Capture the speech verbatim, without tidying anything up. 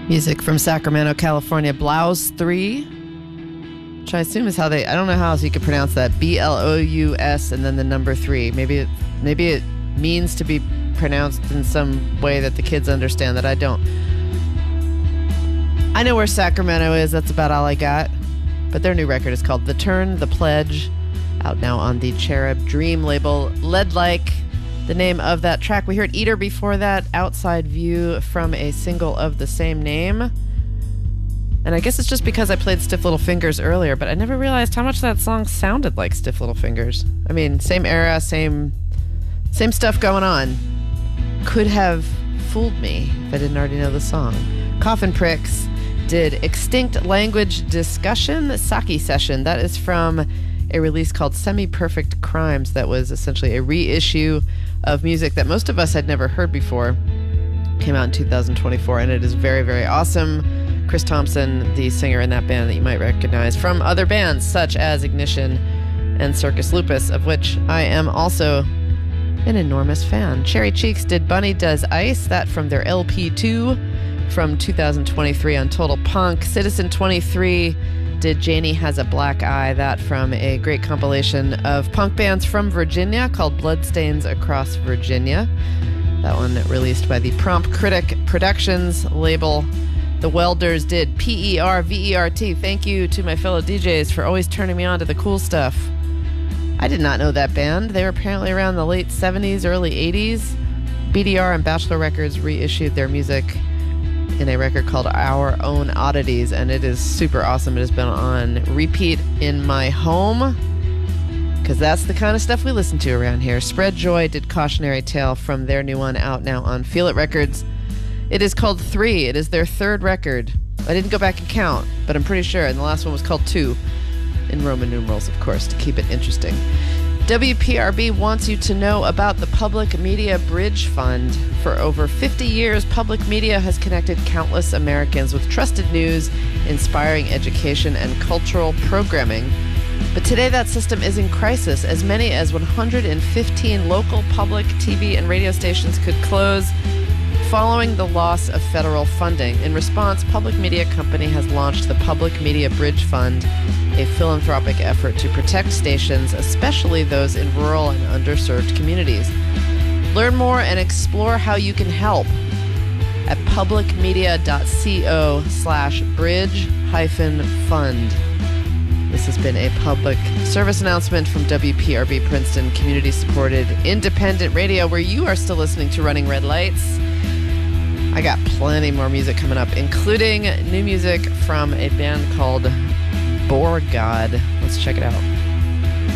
Music from Sacramento, California, Blouse three, which I assume is how they, I don't know how else you could pronounce that, B L O U S and then the number three. Maybe it, maybe it means to be pronounced in some way that the kids understand that I don't. I know where Sacramento is, that's about all I got. But their new record is called The Turn, The Pledge, out now on the Cherub Dream label. Lead Like, the name of that track. We heard Eater before that, Outside View from a single of the same name. And I guess it's just because I played Stiff Little Fingers earlier, but I never realized how much that song sounded like Stiff Little Fingers. I mean, same era, same same stuff going on. Could have fooled me if I didn't already know the song. Coffin Pricks did Extinct Language Discussion Saki Session. That is from a release called Semi-Perfect Crimes that was essentially a reissue of music that most of us had never heard before. Came out in two thousand twenty-four, and it is very, very awesome. Chris Thompson, the singer in that band that you might recognize from other bands such as Ignition and Circus Lupus, of which I am also an enormous fan. Cherry Cheeks did Bunny Does Ice, that from their L P two from two thousand twenty-three on Total Punk. Citizen twenty-three did Janie Has a Black Eye, that from a great compilation of punk bands from Virginia called Bloodstains Across Virginia. That one released by the Prompt Critic Productions label. The Welders did P E R V E R T. Thank you to my fellow D Js for always turning me on to the cool stuff. I did not know that band. They were apparently around the late seventies, early eighties. B D R and Bachelor Records reissued their music in a record called Our Own Oddities, and it is super awesome. It has been on repeat in my home, because that's the kind of stuff we listen to around here. Spread Joy did Cautionary Tale from their new one, out now on Feel It Records. It is called Three. It is their third record. I didn't go back and count, but I'm pretty sure, and the last one was called Two, in Roman numerals, of course, to keep it interesting. W P R B wants you to know about the Public Media Bridge Fund. For over fifty years, public media has connected countless Americans with trusted news, inspiring education, and cultural programming. But today that system is in crisis. As many as one hundred fifteen local public T V and radio stations could close following the loss of federal funding. In response, Public Media Company has launched the Public Media Bridge Fund, a philanthropic effort to protect stations, especially those in rural and underserved communities. Learn more and explore how you can help at publicmedia.co slash bridge hyphen fund. This has been a public service announcement from W P R B Princeton, community-supported independent radio, where you are still listening to Running Red Lights. I got plenty more music coming up, including new music from a band called Boar God. Let's check it out.